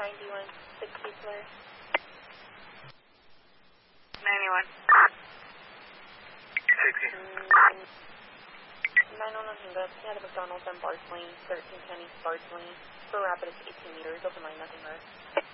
9160 flare. 91. 911 Hinga, yeah, the McDonald's on Barsley, 1310 East Barsley. For rapid is 18 meters, open line, nothing heard.